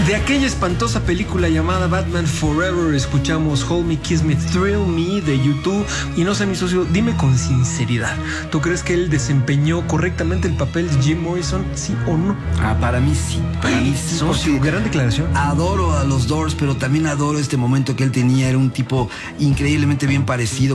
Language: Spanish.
De aquella espantosa película llamada Batman Forever, escuchamos Hold Me, Kiss Me, Thrill Me de YouTube. Y no sé, mi socio, dime con sinceridad, ¿tú crees que él desempeñó correctamente el papel de Jim Morrison, sí o no? Para mí sí, para mí sí. Socio, gran declaración. Adoro a los Doors, pero también adoro este momento que él tenía. Era un tipo increíblemente bien parecido.